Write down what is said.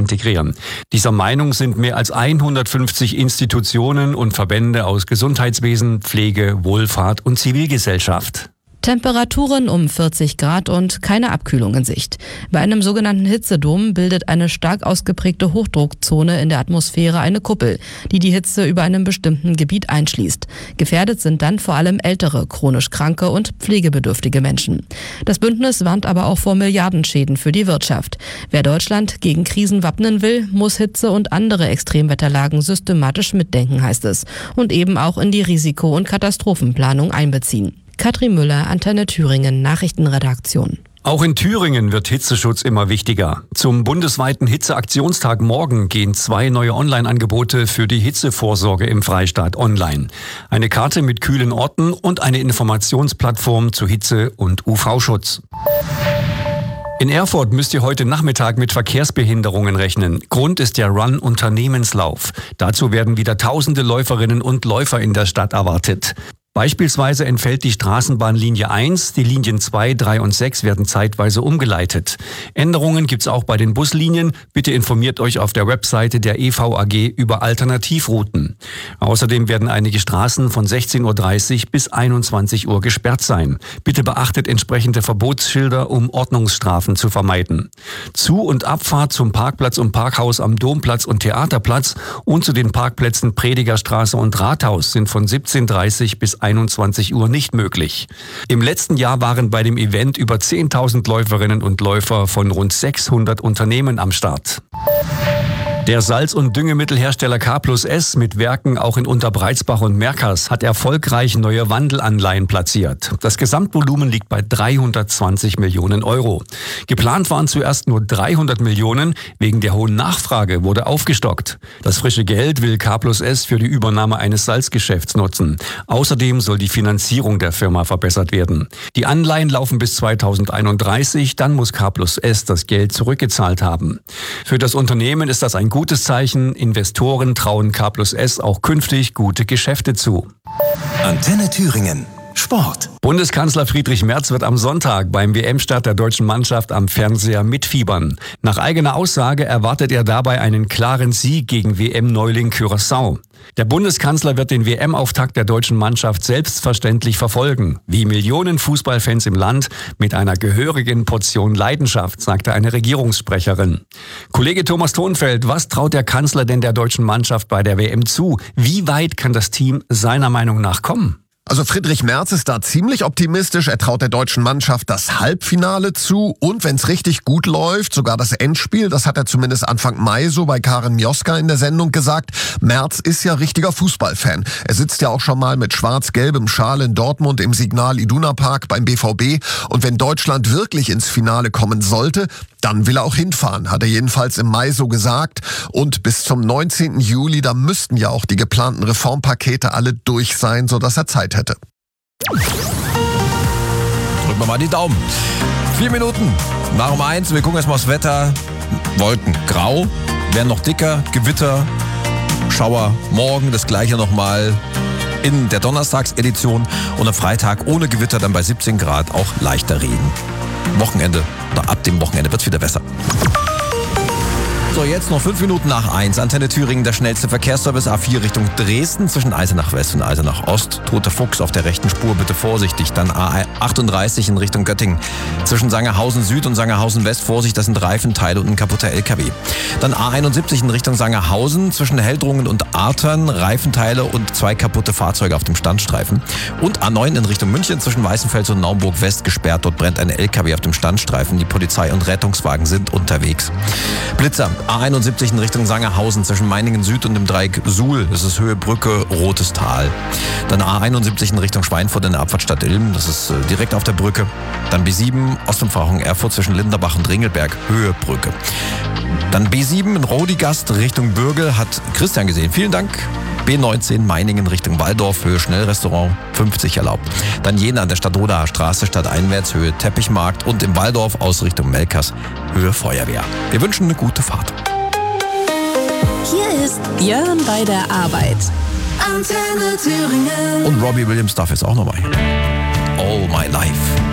integrieren. Dieser Meinung sind mehr als 150 Institutionen und Verbände aus Gesundheitswesen, Pflege, Wohlfahrt und Zivilgesellschaft. Temperaturen um 40 Grad und keine Abkühlung in Sicht. Bei einem sogenannten Hitzedom bildet eine stark ausgeprägte Hochdruckzone in der Atmosphäre eine Kuppel, die die Hitze über einem bestimmten Gebiet einschließt. Gefährdet sind dann vor allem ältere, chronisch kranke und pflegebedürftige Menschen. Das Bündnis warnt aber auch vor Milliardenschäden für die Wirtschaft. Wer Deutschland gegen Krisen wappnen will, muss Hitze und andere Extremwetterlagen systematisch mitdenken, heißt es, und eben auch in die Risiko- und Katastrophenplanung einbeziehen. Katrin Müller, Antenne Thüringen, Nachrichtenredaktion. Auch in Thüringen wird Hitzeschutz immer wichtiger. Zum bundesweiten Hitzeaktionstag morgen gehen 2 neue Online-Angebote für die Hitzevorsorge im Freistaat online. Eine Karte mit kühlen Orten und eine Informationsplattform zu Hitze- und UV-Schutz. In Erfurt müsst ihr heute Nachmittag mit Verkehrsbehinderungen rechnen. Grund ist der Run-Unternehmenslauf. Dazu werden wieder tausende Läuferinnen und Läufer in der Stadt erwartet. Beispielsweise entfällt die Straßenbahnlinie 1, die Linien 2, 3 und 6 werden zeitweise umgeleitet. Änderungen gibt's auch bei den Buslinien. Bitte informiert euch auf der Webseite der EVAG über Alternativrouten. Außerdem werden einige Straßen von 16:30 Uhr bis 21 Uhr gesperrt sein. Bitte beachtet entsprechende Verbotsschilder, um Ordnungsstrafen zu vermeiden. Zu- und Abfahrt zum Parkplatz und Parkhaus am Domplatz und Theaterplatz und zu den Parkplätzen Predigerstraße und Rathaus sind von 17:30 bis 21 Uhr nicht möglich. Im letzten Jahr waren bei dem Event über 10.000 Läuferinnen und Läufer von rund 600 Unternehmen am Start. Der Salz- und Düngemittelhersteller K+S mit Werken auch in Unterbreizbach und Merkers hat erfolgreich neue Wandelanleihen platziert. Das Gesamtvolumen liegt bei 320 Millionen Euro. Geplant waren zuerst nur 300 Millionen. Wegen der hohen Nachfrage wurde aufgestockt. Das frische Geld will K+S für die Übernahme eines Salzgeschäfts nutzen. Außerdem soll die Finanzierung der Firma verbessert werden. Die Anleihen laufen bis 2031. Dann muss K+S das Geld zurückgezahlt haben. Für das Unternehmen ist das ein gutes Zeichen. Investoren trauen K+S auch künftig gute Geschäfte zu. Antenne Thüringen. Sport. Bundeskanzler Friedrich Merz wird am Sonntag beim WM-Start der deutschen Mannschaft am Fernseher mitfiebern. Nach eigener Aussage erwartet er dabei einen klaren Sieg gegen WM-Neuling Curaçao. Der Bundeskanzler wird den WM-Auftakt der deutschen Mannschaft selbstverständlich verfolgen. Wie Millionen Fußballfans im Land mit einer gehörigen Portion Leidenschaft, sagte eine Regierungssprecherin. Kollege Thomas Thonfeld, was traut der Kanzler denn der deutschen Mannschaft bei der WM zu? Wie weit kann das Team seiner Meinung nach kommen? Also Friedrich Merz ist da ziemlich optimistisch. Er traut der deutschen Mannschaft das Halbfinale zu und wenn es richtig gut läuft, sogar das Endspiel. Das hat er zumindest Anfang Mai so bei Karin Mioska in der Sendung gesagt. Merz ist ja richtiger Fußballfan. Er sitzt ja auch schon mal mit schwarz-gelbem Schal in Dortmund im Signal Iduna Park beim BVB. Und wenn Deutschland wirklich ins Finale kommen sollte, dann will er auch hinfahren, hat er jedenfalls im Mai so gesagt. Und bis zum 19. Juli, da müssten ja auch die geplanten Reformpakete alle durch sein, sodass er Zeit hätte. Drücken wir mal die Daumen. 4 Minuten nach um 1. Wir gucken erstmal aufs Wetter. Wolken grau, werden noch dicker, Gewitter, Schauer morgen, das gleiche nochmal in der Donnerstagsedition und am Freitag ohne Gewitter dann bei 17 Grad auch leichter Regen. Wochenende, oder ab dem Wochenende wird es wieder besser. So, jetzt noch 5 Minuten nach 1. Antenne Thüringen, der schnellste Verkehrsservice A4 Richtung Dresden zwischen Eisenach West und Eisenach Ost. Toter Fuchs auf der rechten Spur, bitte vorsichtig. Dann A38 in Richtung Göttingen. Zwischen Sangerhausen Süd und Sangerhausen West, Vorsicht, das sind Reifenteile und ein kaputter LKW. Dann A71 in Richtung Sangerhausen zwischen Heldrungen und Artern, Reifenteile und 2 kaputte Fahrzeuge auf dem Standstreifen. Und A9 in Richtung München zwischen Weißenfels und Naumburg West gesperrt. Dort brennt ein LKW auf dem Standstreifen. Die Polizei und Rettungswagen sind unterwegs. Blitzer. A71 in Richtung Sangerhausen zwischen Meiningen Süd und dem Dreieck Suhl. Das ist Höhe Brücke, Rotes Tal. Dann A71 in Richtung Schweinfurt in der Abfahrtstadt Ilm. Das ist direkt auf der Brücke. Dann B7 Ostumfahrung Erfurt zwischen Linderbach und Ringelberg. Höhe Brücke. Dann B7 in Rodigast Richtung Bürgel. Hat Christian gesehen. Vielen Dank. B19 Meiningen Richtung Walldorf, Höhe Schnellrestaurant, 50 erlaubt. Dann Jena an der Stadtrodaer Straße stadteinwärts, Höhe Teppichmarkt und im Walldorf aus Richtung Melkers, Höhe Feuerwehr. Wir wünschen eine gute Fahrt. Hier ist Björn bei der Arbeit. Antenne Thüringen. Und Robbie Williams darf jetzt auch noch mal. All My Life.